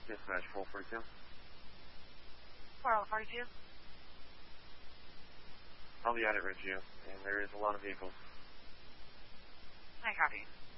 Dispatch 442. 4042. I'll be out at Ridgeview, and there is a lot of vehicles. I copy.